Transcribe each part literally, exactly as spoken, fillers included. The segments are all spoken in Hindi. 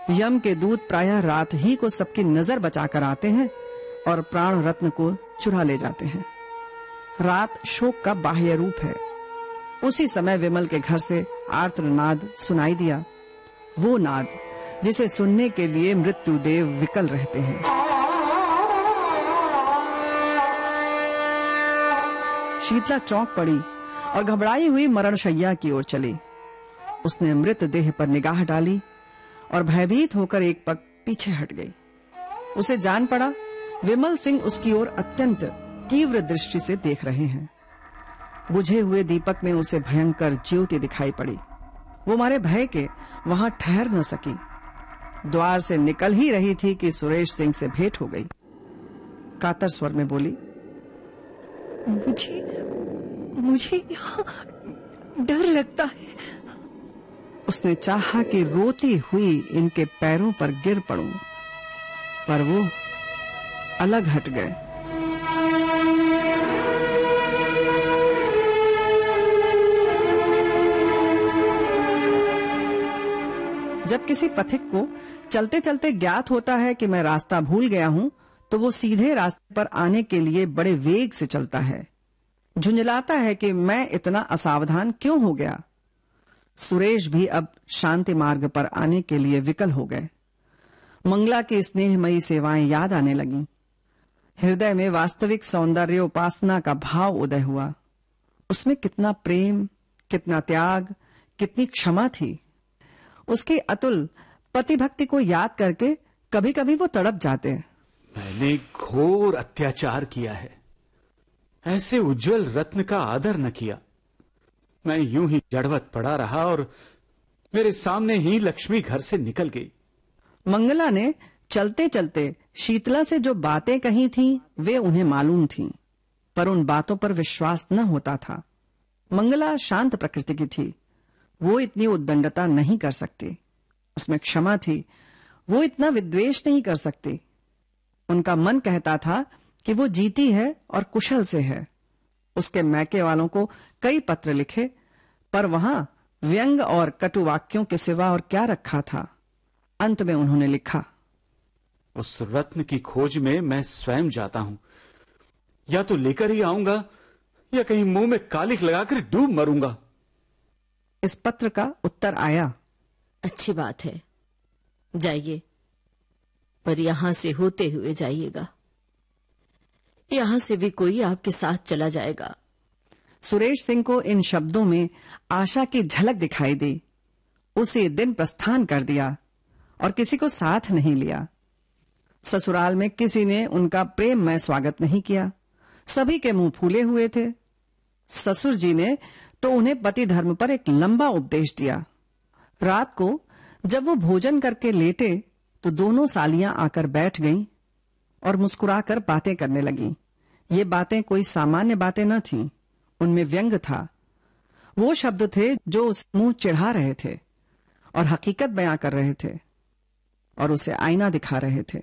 यम के दूत प्रायः रात ही को सबकी नजर बचाकर आते हैं और प्राण रत्न को चुरा ले जाते हैं। रात शोक का बाह्य रूप है। उसी समय विमल के घर से आर्तनाद सुनाई दिया, वो नाद जिसे सुनने के लिए मृत्युदेव विकल रहते हैं। शीतला चौंक पड़ी और घबराई हुई मरणशैया की ओर चली। उसने मृत देह पर निगाह डाली और भयभीत होकर एक पग पीछे हट गई। उसे जान पड़ा विमल सिंह उसकी ओर अत्यंत तीव्र दृष्टि से देख रहे हैं। बुझे हुए दीपक में उसे भयंकर ज्योति दिखाई पड़ी। वो मारे भय के वहां ठहर न सकी। द्वार से निकल ही रही थी कि सुरेश सिंह से भेंट हो गई। कातर स्वर में बोली, मुझे मुझे यहाँ डर लगता है। उसने चाहा कि रोती हुई इनके पैरों पर गिर पड़ूं, पर वो अलग हट गए। जब किसी पथिक को चलते चलते ज्ञात होता है कि मैं रास्ता भूल गया हूं, तो वो सीधे रास्ते पर आने के लिए बड़े वेग से चलता है। झुंझलाता है कि मैं इतना असावधान क्यों हो गया। सुरेश भी अब शांति मार्ग पर आने के लिए विकल हो गए। मंगला की स्नेहमयी सेवाएं याद आने लगीं। हृदय में वास्तविक सौंदर्य उपासना का भाव उदय हुआ। उसमें कितना प्रेम, कितना त्याग, कितनी क्षमा थी। उसकी अतुल पति भक्ति को याद करके कभी कभी वो तड़प जाते। मैंने घोर अत्याचार किया है, ऐसे उज्जवल रत्न का आदर न किया। मैं यूं ही जड़वत पड़ा रहा और मेरे सामने ही लक्ष्मी घर से निकल गई। मंगला ने चलते चलते शीतला से जो बातें कही थीं, वे उन्हें मालूम थीं, पर उन बातों पर विश्वास न होता था। मंगला शांत प्रकृति की थी, वो इतनी उद्दंडता नहीं कर सकती। उसमें क्षमा थी, वो इतना विद्वेष नहीं कर सकती। उनका मन कहता था कि वो जीती है और कुशल से है। उसके मैके वालों को कई पत्र लिखे, पर वहां व्यंग और कटु वाक्यों के सिवा और क्या रखा था। अंत में उन्होंने लिखा, उस रत्न की खोज में मैं स्वयं जाता हूं। या तो लेकर ही आऊंगा या कहीं मुंह में कालिख लगाकर डूब मरूंगा। इस पत्र का उत्तर आया, अच्छी बात है, जाइए, पर यहां से होते हुए जाइएगा। यहां से भी कोई आपके साथ चला जाएगा। सुरेश सिंह को इन शब्दों में आशा की झलक दिखाई दी। उसी दिन प्रस्थान कर दिया और किसी को साथ नहीं लिया। ससुराल में किसी ने उनका प्रेममय स्वागत नहीं किया। सभी के मुंह फूले हुए थे। ससुर जी ने तो उन्हें पति धर्म पर एक लंबा उपदेश दिया। रात को जब वो भोजन करके लेटे तो दोनों सालियां आकर बैठ गईं और मुस्कुराकर बातें करने लगीं। ये बातें कोई सामान्य बातें न थीं, उनमें व्यंग था। वो शब्द थे जो उस मुंह चिढ़ा रहे थे और हकीकत बयां कर रहे थे और उसे आईना दिखा रहे थे।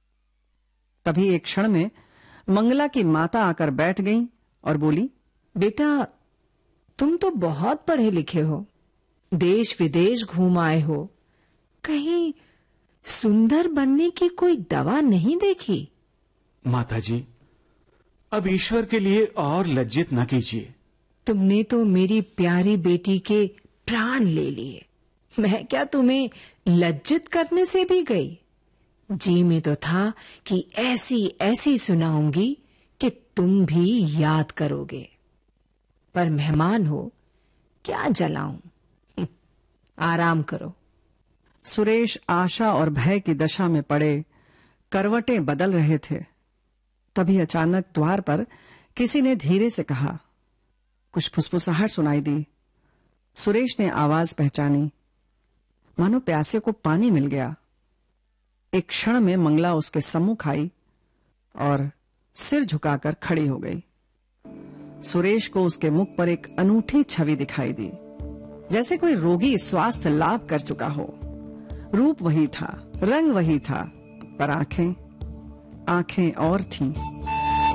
तभी एक क्षण में मंगला की माता आकर बैठ गईं और बोली, बेटा, तुम तो बहुत पढ़े लिखे हो, देश विदेश घूम आए हो, कहीं सुंदर बनने की कोई दवा नहीं देखी? माताजी, अब ईश्वर के लिए और लज्जित न कीजिए। तुमने तो मेरी प्यारी बेटी के प्राण ले लिए। मैं क्या तुम्हें लज्जित करने से भी गई? जी में तो था कि ऐसी ऐसी सुनाऊंगी कि तुम भी याद करोगे, पर मेहमान हो, क्या जलाऊं। आराम करो। सुरेश आशा और भय की दशा में पड़े करवटें बदल रहे थे। तभी अचानक द्वार पर किसी ने धीरे से कहा। कुछ फुसफुसाहट सुनाई दी। सुरेश ने आवाज पहचानी, मानो प्यासे को पानी मिल गया। एक क्षण में मंगला उसके सम्मुख आई और सिर झुकाकर खड़ी हो गई। सुरेश को उसके मुख पर एक अनूठी छवि दिखाई दी, जैसे कोई रोगी स्वास्थ्य लाभ कर चुका हो। रूप वही था, रंग वही था, पर आंखें आंखें और थीं।